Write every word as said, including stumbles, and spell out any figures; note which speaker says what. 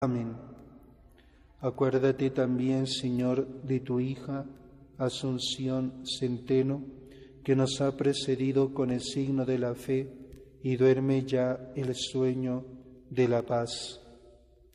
Speaker 1: Amén. Acuérdate también, Señor, de tu hija Asunción Centeno, que nos ha precedido con el signo de la fe y duerme ya el sueño de la paz.